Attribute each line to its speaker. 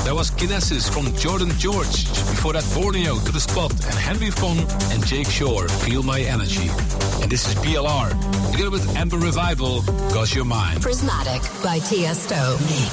Speaker 1: That was Kinesis from Jordan George. Before that, Borneo, To the Spot, and Henry Fon and Jake Shore, Feel My Energy. And this is BLR, together with Amber Revival, 'Cause You're Mine.
Speaker 2: Prismatic by Tiesto.